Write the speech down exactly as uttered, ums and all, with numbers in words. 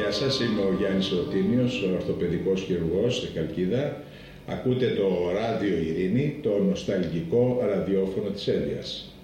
Γεια σας, είμαι ο Γιάννης Ρωτίνιος, ο ορθοπαιδικός χειρουργός στη Χαλκίδα. Ακούτε το Ράδιο Ειρήνη, το νοσταλγικό ραδιόφωνο της Ένδειας.